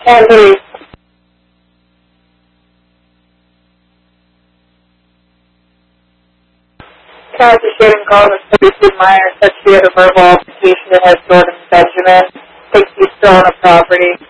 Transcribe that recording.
Anthony. Kathy Shaden called and said Steve Meyer said she had a verbal altercation that has Jordan Benjamin. Thinks he's still on a property.